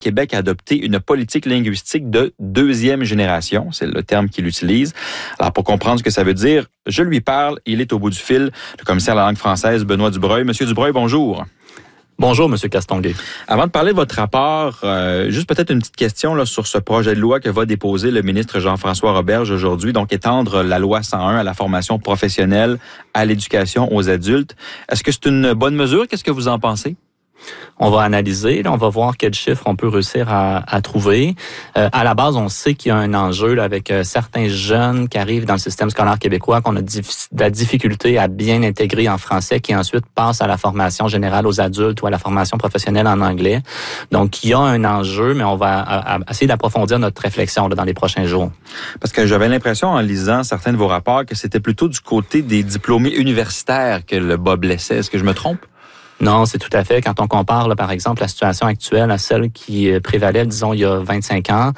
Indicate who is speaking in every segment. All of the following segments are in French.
Speaker 1: Québec a adopté une politique linguistique de deuxième génération. C'est le terme qu'il utilise. Alors, pour comprendre ce que ça veut dire, je lui parle. Il est au bout du fil. Le commissaire à la langue française, Benoît Dubreuil. Monsieur Dubreuil, bonjour.
Speaker 2: Bonjour, Monsieur Castonguay.
Speaker 1: Avant de parler de votre rapport, juste peut-être une petite question là, sur ce projet de loi que va déposer le ministre Jean-François Roberge aujourd'hui, donc étendre la loi 101 à la formation professionnelle, à l'éducation aux adultes. Est-ce que c'est une bonne mesure? Qu'est-ce que vous en pensez?
Speaker 2: On va analyser, là, on va voir quels chiffres on peut réussir à trouver. À la base, on sait qu'il y a un enjeu là, avec certains jeunes qui arrivent dans le système scolaire québécois, qu'on a de la difficulté à bien intégrer en français, qui ensuite passent à la formation générale aux adultes ou à la formation professionnelle en anglais. Donc, il y a un enjeu, mais on va essayer d'approfondir notre réflexion là, dans les prochains jours.
Speaker 1: Parce que j'avais l'impression, en lisant certains de vos rapports, que c'était plutôt du côté des diplômés universitaires que le bas blessait. Est-ce que je me trompe?
Speaker 2: Non, c'est tout à fait. Quand on compare, là, par exemple, la situation actuelle à celle qui prévalait, disons, il y a 25 ans,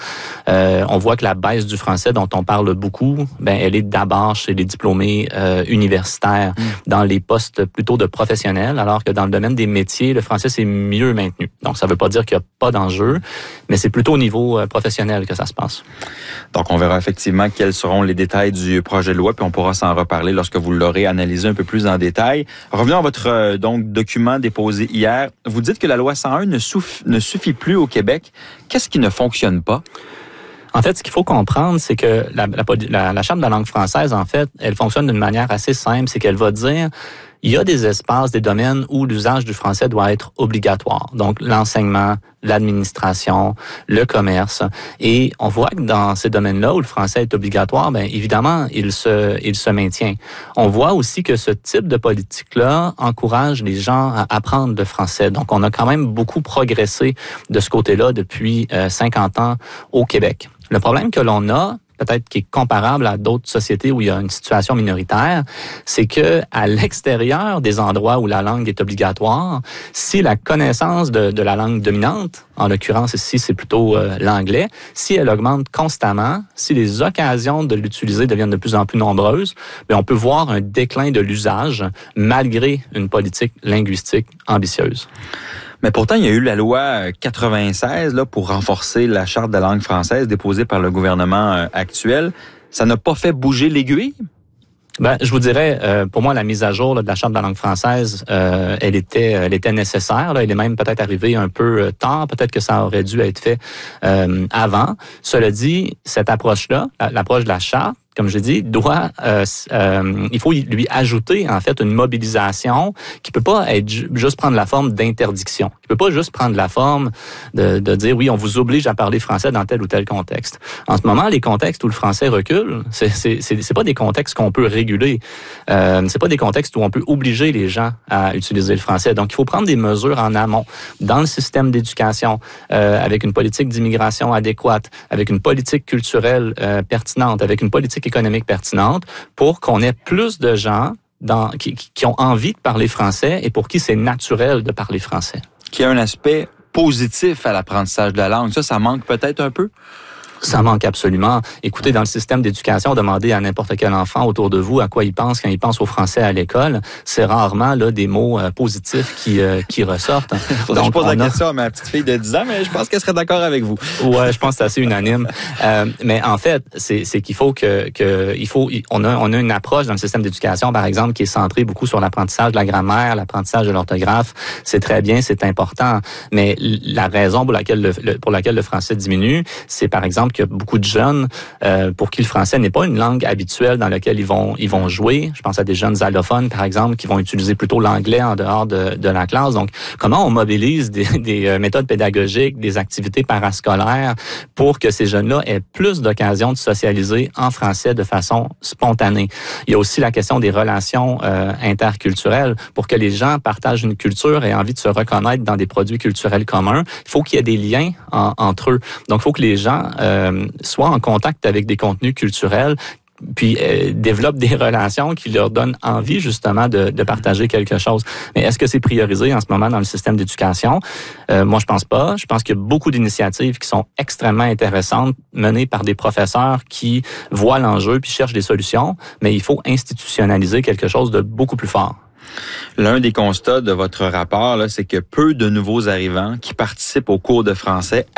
Speaker 2: on voit que la baisse du français dont on parle beaucoup, elle est d'abord chez les diplômés universitaires, dans les postes plutôt de professionnels, alors que dans le domaine des métiers, le français, c'est mieux maintenu. Donc, ça ne veut pas dire qu'il n'y a pas d'enjeu, mais c'est plutôt au niveau professionnel que ça se passe.
Speaker 1: Donc, on verra effectivement quels seront les détails du projet de loi, puis on pourra s'en reparler lorsque vous l'aurez analysé un peu plus en détail. Revenons à votre document déposé hier. Vous dites que la loi 101 ne suffit plus au Québec. Qu'est-ce qui ne fonctionne pas?
Speaker 2: En fait, ce qu'il faut comprendre, c'est que la Charte de la langue française, en fait, elle fonctionne d'une manière assez simple. C'est qu'elle va dire, il y a des espaces, des domaines où l'usage du français doit être obligatoire. Donc, l'enseignement, l'administration, le commerce. Et on voit que dans ces domaines-là où le français est obligatoire, évidemment, il se maintient. On voit aussi que ce type de politique-là encourage les gens à apprendre le français. Donc, on a quand même beaucoup progressé de ce côté-là depuis 50 ans au Québec. Le problème que l'on a, peut-être qui est comparable à d'autres sociétés où il y a une situation minoritaire, c'est que à l'extérieur des endroits où la langue est obligatoire, si la connaissance de la langue dominante, en l'occurrence ici c'est plutôt l'anglais, si elle augmente constamment, si les occasions de l'utiliser deviennent de plus en plus nombreuses, on peut voir un déclin de l'usage malgré une politique linguistique ambitieuse.
Speaker 1: Mais pourtant, il y a eu la loi 96 là, pour renforcer la Charte de la langue française déposée par le gouvernement actuel. Ça n'a pas fait bouger l'aiguille?
Speaker 2: Je vous dirais, pour moi, la mise à jour de la Charte de la langue française, elle était nécessaire. Là. Elle est même peut-être arrivée un peu tard. Peut-être que ça aurait dû être fait avant. Cela dit, cette approche-là, l'approche de la Charte, comme je dis, il faut lui ajouter en fait une mobilisation qui peut pas être juste prendre la forme d'interdiction. Qui peut pas juste prendre la forme de dire oui, on vous oblige à parler français dans tel ou tel contexte. En ce moment, les contextes où le français recule, c'est pas des contextes qu'on peut réguler. C'est pas des contextes où on peut obliger les gens à utiliser le français. Donc, il faut prendre des mesures en amont dans le système d'éducation, avec une politique d'immigration adéquate, avec une politique culturelle pertinente, avec une politique économique pertinente pour qu'on ait plus de gens qui ont envie de parler français et pour qui c'est naturel de parler français.
Speaker 1: Qu'il y a un aspect positif à l'apprentissage de la langue. Ça manque peut-être un peu?
Speaker 2: Ça manque absolument. Écoutez, dans le système d'éducation, demandez à n'importe quel enfant autour de vous à quoi il pense quand il pense au français à l'école. C'est rarement là des mots positifs qui ressortent.
Speaker 1: Donc, je pose la question à ma petite fille de 10 ans, mais je pense qu'elle serait d'accord avec vous.
Speaker 2: Ouais, je pense que c'est assez unanime. Mais en fait, c'est qu'il faut on a une approche dans le système d'éducation, par exemple, qui est centrée beaucoup sur l'apprentissage de la grammaire, l'apprentissage de l'orthographe. C'est très bien, c'est important. Mais la raison pour laquelle le français diminue, c'est par exemple qu'il y a beaucoup de jeunes pour qui le français n'est pas une langue habituelle dans laquelle ils vont jouer. Je pense à des jeunes allophones, par exemple, qui vont utiliser plutôt l'anglais en dehors de la classe. Donc, comment on mobilise des méthodes pédagogiques, des activités parascolaires pour que ces jeunes-là aient plus d'occasions de socialiser en français de façon spontanée? Il y a aussi la question des relations interculturelles. Pour que les gens partagent une culture et aient envie de se reconnaître dans des produits culturels communs, il faut qu'il y ait des liens entre eux. Donc, il faut que les gens soient en contact avec des contenus culturels puis développent des relations qui leur donnent envie justement de partager quelque chose. Mais est-ce que c'est priorisé en ce moment dans le système d'éducation? Moi, je pense pas. Je pense qu'il y a beaucoup d'initiatives qui sont extrêmement intéressantes, menées par des professeurs qui voient l'enjeu puis cherchent des solutions, mais il faut institutionnaliser quelque chose de beaucoup plus fort.
Speaker 1: L'un des constats de votre rapport, là, c'est que peu de nouveaux arrivants qui participent aux cours de français